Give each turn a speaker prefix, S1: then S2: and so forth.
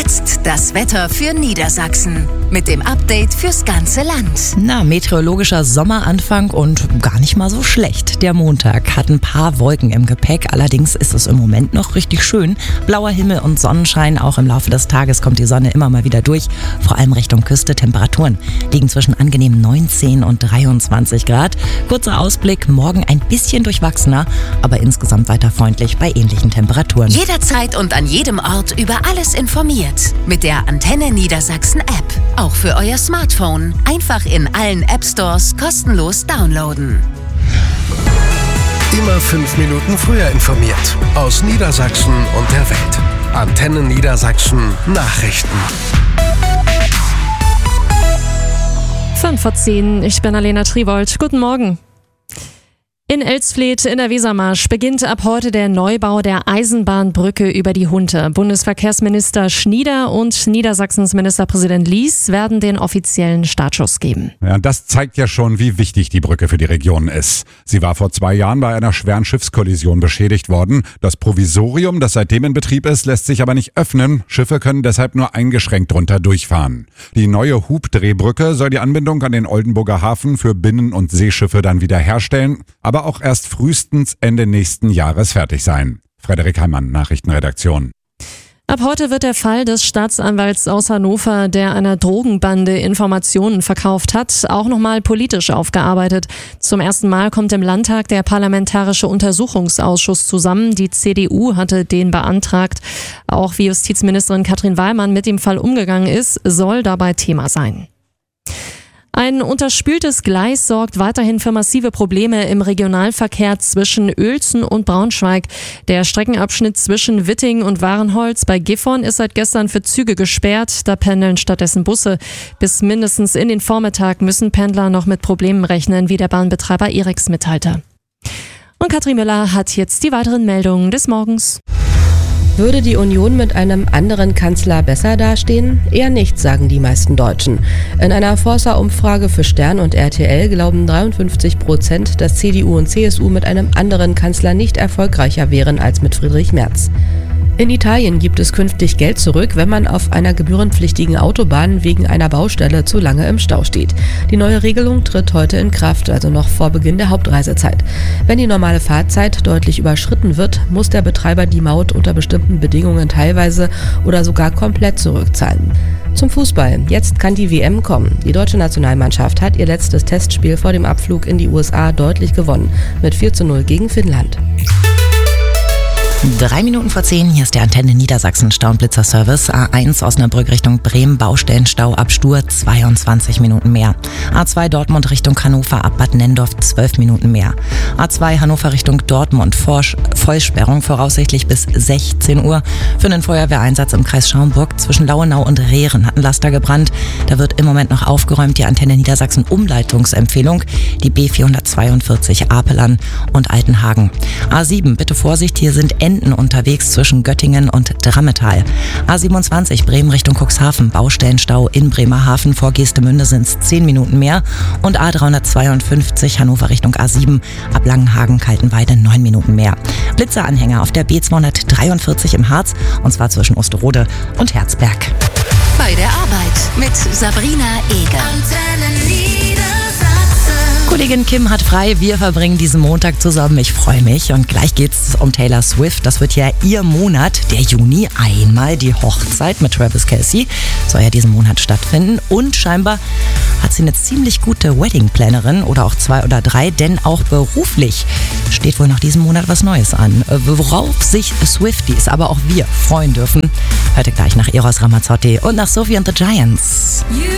S1: jetzt das Wetter für Niedersachsen mit dem Update fürs ganze Land.
S2: Meteorologischer Sommeranfang und gar nicht mal so schlecht. Der Montag hat ein paar Wolken im Gepäck, allerdings ist es im Moment noch richtig schön. Blauer Himmel und Sonnenschein, auch im Laufe des Tages kommt die Sonne immer mal wieder durch, vor allem Richtung Küste. Temperaturen liegen zwischen angenehmen 19 und 23 Grad. Kurzer Ausblick, morgen ein bisschen durchwachsener, aber insgesamt weiter freundlich bei ähnlichen Temperaturen.
S1: Jederzeit und an jedem Ort über alles informiert. Mit der Antenne Niedersachsen App. Auch für euer Smartphone. Einfach in allen App Stores kostenlos downloaden.
S3: Immer 5 Minuten früher informiert. Aus Niedersachsen und der Welt. Antenne Niedersachsen Nachrichten.
S4: 5:10, ich bin Alena Triwold. Guten Morgen. In Elsfleth in der Wesermarsch beginnt ab heute der Neubau der Eisenbahnbrücke über die Hunte. Bundesverkehrsminister Schnieder und Niedersachsens Ministerpräsident Lies werden den offiziellen Startschuss geben.
S5: Ja, das zeigt ja schon, wie wichtig die Brücke für die Region ist. Sie war vor 2 Jahren bei einer schweren Schiffskollision beschädigt worden. Das Provisorium, das seitdem in Betrieb ist, lässt sich aber nicht öffnen. Schiffe können deshalb nur eingeschränkt drunter durchfahren. Die neue Hubdrehbrücke soll die Anbindung an den Oldenburger Hafen für Binnen- und Seeschiffe dann wieder herstellen, aber auch erst frühestens Ende nächsten Jahres fertig sein. Frederik Heimann, Nachrichtenredaktion.
S4: Ab heute wird der Fall des Staatsanwalts aus Hannover, der einer Drogenbande Informationen verkauft hat, auch nochmal politisch aufgearbeitet. Zum ersten Mal kommt im Landtag der Parlamentarische Untersuchungsausschuss zusammen. Die CDU hatte den beantragt. Auch wie Justizministerin Katrin Wallmann mit dem Fall umgegangen ist, soll dabei Thema sein. Ein unterspültes Gleis sorgt weiterhin für massive Probleme im Regionalverkehr zwischen Uelzen und Braunschweig. Der Streckenabschnitt zwischen Witting und Warenholz bei Gifhorn ist seit gestern für Züge gesperrt. Da pendeln stattdessen Busse. Bis mindestens in den Vormittag müssen Pendler noch mit Problemen rechnen, wie der Bahnbetreiber Irex mitteilte. Und Katrin Müller hat jetzt die weiteren Meldungen des Morgens.
S6: Würde die Union mit einem anderen Kanzler besser dastehen? Eher nicht, sagen die meisten Deutschen. In einer Forsa-Umfrage für Stern und RTL glauben 53%, dass CDU und CSU mit einem anderen Kanzler nicht erfolgreicher wären als mit Friedrich Merz. In Italien gibt es künftig Geld zurück, wenn man auf einer gebührenpflichtigen Autobahn wegen einer Baustelle zu lange im Stau steht. Die neue Regelung tritt heute in Kraft, also noch vor Beginn der Hauptreisezeit. Wenn die normale Fahrzeit deutlich überschritten wird, muss der Betreiber die Maut unter bestimmten Bedingungen teilweise oder sogar komplett zurückzahlen. Zum Fußball. Jetzt kann die WM kommen. Die deutsche Nationalmannschaft hat ihr letztes Testspiel vor dem Abflug in die USA deutlich gewonnen. Mit 4:0 gegen Finnland.
S2: 3 Minuten vor 10, hier ist der Antenne Niedersachsen Staublitzer-Service. A1 Osnabrück Richtung Bremen, Baustellenstau ab Stur, 22 Minuten mehr. A2 Dortmund Richtung Hannover ab Bad Nendorf, 12 Minuten mehr. A2 Hannover Richtung Dortmund, Vollsperrung voraussichtlich bis 16 Uhr. Für einen Feuerwehreinsatz im Kreis Schaumburg zwischen Lauenau und Rehren hat ein Laster gebrannt. Da wird im Moment noch aufgeräumt. Die Antenne Niedersachsen Umleitungsempfehlung, die B442 Apelern und Altenhagen. A7, bitte Vorsicht, hier sind Enden unterwegs zwischen Göttingen und Drammetal. A27 Bremen Richtung Cuxhaven, Baustellenstau in Bremerhaven, vor Geestemünde sind es 10 Minuten mehr. Und A352 Hannover Richtung A7, ab Langenhagen, Kaltenweide 9 Minuten mehr. Blitzeranhänger auf der B243 im Harz, und zwar zwischen Osterode und Herzberg.
S1: Bei der Arbeit mit Sabrina Eger.
S2: Kollegin Kim hat frei, wir verbringen diesen Montag zusammen. Ich freue mich und gleich geht's um Taylor Swift. Das wird ja ihr Monat, der Juni, einmal die Hochzeit mit Travis Kelce. Soll ja diesen Monat stattfinden und scheinbar hat sie eine ziemlich gute Wedding-Plannerin oder auch 2 oder 3, denn auch beruflich steht wohl noch diesen Monat was Neues an. Worauf sich Swifties, aber auch wir freuen dürfen. Heute gleich nach Eros Ramazzotti und nach Sophie and the Giants.